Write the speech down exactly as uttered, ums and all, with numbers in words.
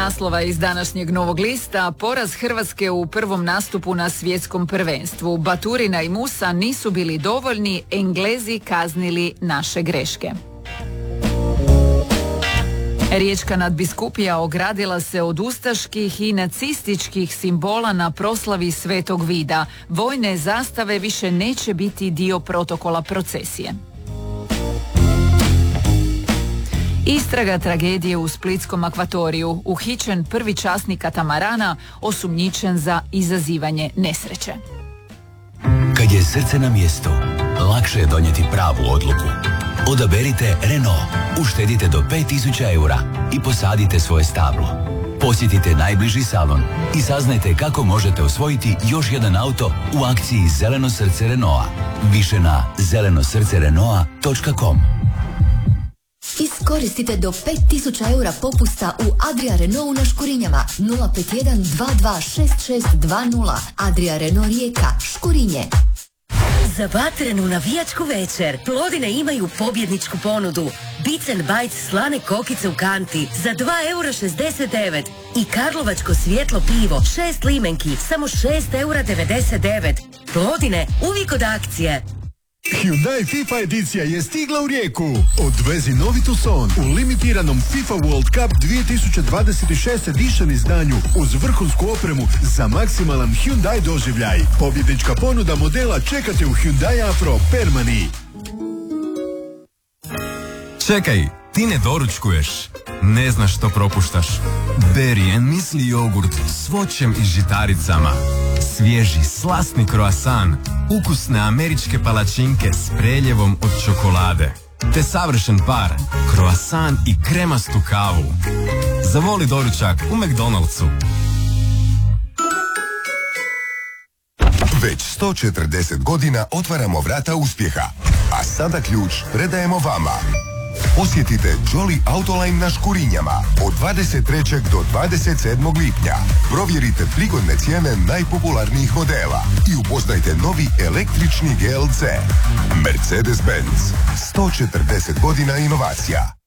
Naslova iz današnjeg Novog lista, poraz Hrvatske u prvom nastupu na svjetskom prvenstvu. Baturina i Musa nisu bili dovoljni, Englezi kaznili naše greške. Riječka nadbiskupija ogradila se od ustaških i nacističkih simbola na proslavi Svetog Vida. Vojne zastave više neće biti dio protokola procesije. Istraga tragedije u splitskom akvatoriju. Uhićen prvi časnik katamarana, osumnjičen za izazivanje nesreće. Kad je srce na mjestu, lakše je donijeti pravu odluku. Odaberite Renault, uštedite do pet tisuća eura i posadite svoje stablo. Posjetite najbliži salon i saznajte kako možete osvojiti još jedan auto u akciji Zeleno srce Renaulta. Više na zeleno srce renaulta točka com. Iskoristite do pet tisuća eura popusta u Adria Renault na Škurinjama. Nula pet jedan dva dva šest šest dva nula. Adria Renault Rijeka, Škurinje. Za vatrenu navijačku večer Plodine imaju pobjedničku ponudu. Bits and Bites slane kokice u kanti za dva eura šezdeset devet i karlovačko svjetlo pivo šest limenki samo šest eura devedeset devet. Plodine, uvijek od akcije. Hyundai FIFA edicija je stigla u Rijeku. Odvezi novi Tucson u limitiranom FIFA World Cup dvije tisuće dvadeset šest edition izdanju uz vrhunsku opremu za maksimalan Hyundai doživljaj. Pobjednička ponuda modela čekate u Hyundai Afro Permani. Čekaj, ti ne doručkuješ. Ne znaš što propuštaš. Berry and Müsli jogurt s voćem i žitaricama. Svježi, slasni kroasan, ukusne američke palačinke s preljevom od čokolade. Te savršen par, kroasan i kremastu kavu. Zavoli doručak u McDonald'su. Već sto četrdeset godina otvaramo vrata uspjeha, a sada ključ predajemo vama. Posjetite Jolly Autoline na Škurinjama od dvadeset trećeg do dvadeset sedmog lipnja. Provjerite prigodne cijene najpopularnijih modela i upoznajte novi električni G L C. Mercedes-Benz. sto četrdeset godina inovacija.